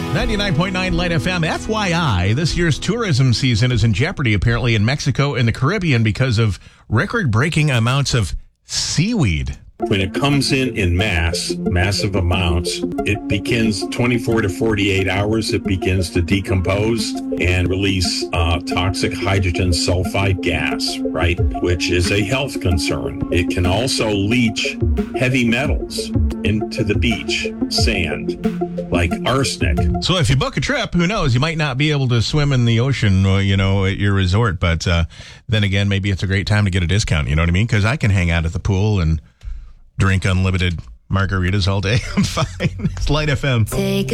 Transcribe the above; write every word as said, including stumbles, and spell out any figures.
ninety-nine point nine Light F M. F Y I, this year's tourism season is in jeopardy apparently in Mexico and the Caribbean because of record-breaking amounts of seaweed. When it comes in in mass, massive amounts, it begins twenty-four to forty-eight hours. It begins to decompose and release uh, toxic hydrogen sulfide gas, right, which is a health concern. It can also leach heavy metals into the beach, sand, like arsenic. So if you book a trip, who knows, you might not be able to swim in the ocean, uh, you know, at your resort. But uh, then again, maybe it's a great time to get a discount, you know what I mean? Because I can hang out at the pool and drink unlimited margaritas all day. I'm fine. It's Light F M. Take